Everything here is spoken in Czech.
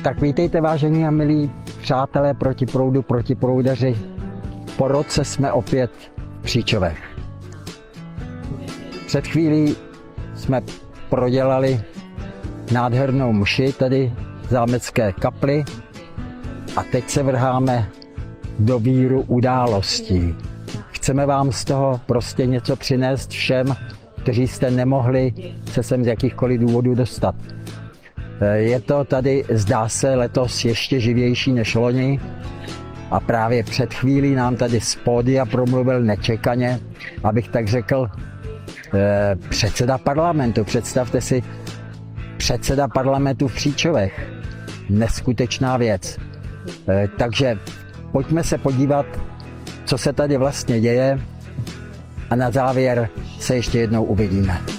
Tak vítejte, vážení a milí přátelé protiproudaři. Po roce jsme opět v Příčovech. Před chvílí jsme prodělali nádhernou mši tady v zámecké kapli a teď se vrháme do víru událostí. Chceme vám z toho prostě něco přinést všem, kteří jste nemohli se sem z jakýchkoliv důvodů dostat. Je to tady, zdá se, letos ještě živější než loni a právě před chvílí nám tady z pódia promluvil nečekaně, abych tak řekl, předseda parlamentu. Představte si, předseda parlamentu v Příčovech. Neskutečná věc. Takže pojďme se podívat, co se tady vlastně děje a na závěr se ještě jednou uvidíme.